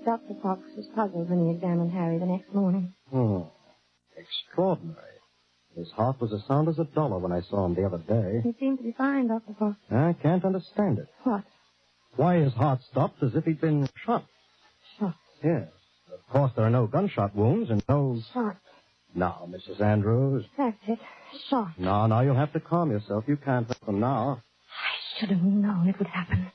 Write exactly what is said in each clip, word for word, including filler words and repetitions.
Doctor Fox was puzzled when he examined Harry the next morning. Hmm. Extraordinary. His heart was as sound as a dollar when I saw him the other day. He seemed to be fine, Doctor Fox. I can't understand it. What? Why his heart stopped as if he'd been shot. Shot? Yes. Of course, there are no gunshot wounds and no... Shot. Now, Missus Andrews. That's it. Shot. No, no, you'll have to calm yourself. You can't let them now. I should have known it would happen.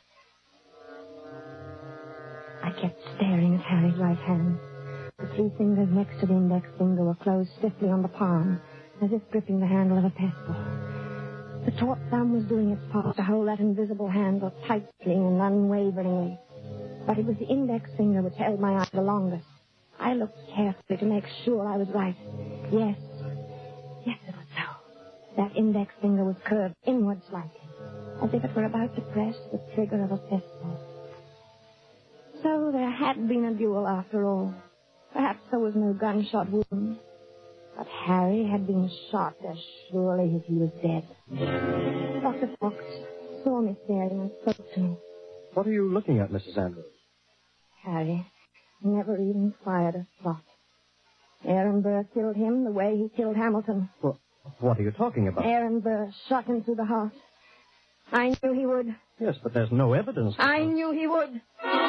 I kept staring at Harry's right hand. The three fingers next to the index finger were closed stiffly on the palm, as if gripping the handle of a pestle. The taut thumb was doing its part to hold that invisible handle tightly and unwaveringly. But it was the index finger which held my eye the longest. I looked carefully to make sure I was right. Yes. Yes, it was so. That index finger was curved inward slightly, as if it were about to press the trigger of a pistol. So there had been a duel after all. Perhaps there was no gunshot wound. But Harry had been shot as surely as he was dead. Doctor Fox saw me staring and spoke to me. What are you looking at, Missus Andrews? Harry never even fired a shot. Aaron Burr killed him the way he killed Hamilton. Well, what are you talking about? Aaron Burr shot him through the heart. I knew he would. Yes, but there's no evidence. I knew he would.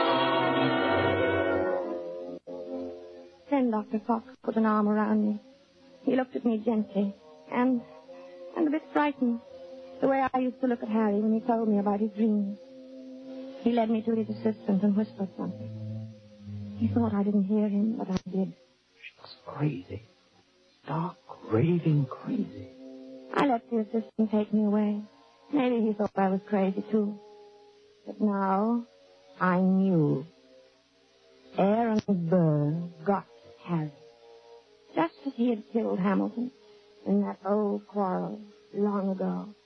Then Doctor Fox put an arm around me. He looked at me gently and, and a bit frightened, the way I used to look at Harry when he told me about his dreams. He led me to his assistant and whispered something. He thought I didn't hear him, but I did. She was crazy. Stark, raving crazy. I let the assistant take me away. Maybe he thought I was crazy, too. But now, I knew. Aaron Burr got Harry. Just as he had killed Hamilton in that old quarrel long ago.